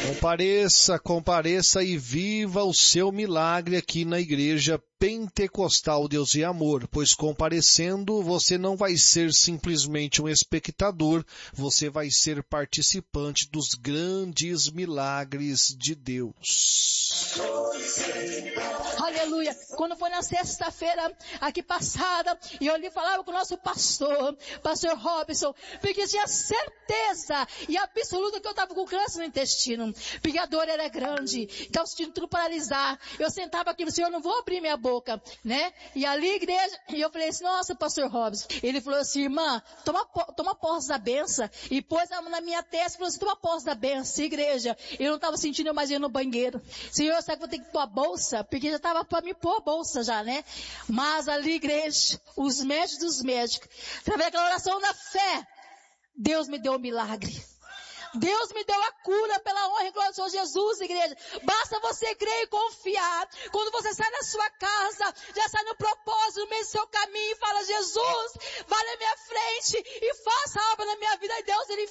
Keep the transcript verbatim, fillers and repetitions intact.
Compareça, compareça e viva o seu milagre aqui na Igreja Pentecostal Deus e Amor, pois comparecendo você não vai ser simplesmente um espectador, você vai ser participante dos grandes milagres de Deus. Aleluia. Quando foi na sexta-feira aqui passada, e eu ali falava com o nosso pastor, pastor Robson, porque eu tinha certeza e absoluta que eu estava com câncer no intestino, porque a dor era grande, estava sentindo tudo paralisar. Eu sentava aqui e falei, Senhor, eu não vou abrir minha boca, né? E ali, igreja, e eu falei assim, nossa, pastor Robson. Ele falou assim, irmã, toma, toma posse da benção, e pôs a mão na minha testa e falou assim, toma posse da benção, igreja. Eu não estava sentindo mais ir no banheiro. Senhor, será que eu vou ter que pôr a bolsa? Porque já estava para me pôr a bolsa já, né? Mas ali, igreja, os médicos dos médicos, através daquela oração da fé, Deus me deu um milagre. Deus me deu a cura pela honra e glória do Senhor Jesus, igreja. Basta você crer e confiar. Quando você sai da sua casa, já sai no propósito, no meio do seu caminho e fala, Jesus, vai na minha frente e faça a obra na minha vida. E Deus, Ele